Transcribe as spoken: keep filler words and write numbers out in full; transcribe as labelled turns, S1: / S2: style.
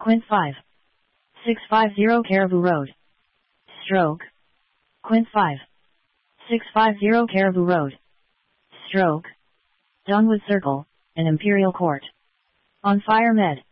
S1: Quint five. six fifty Caribou Road. Stroke. Quint five. six fifty Caribou Road. Stroke. Dongwood Circle, an Imperial Court. On Fire Med.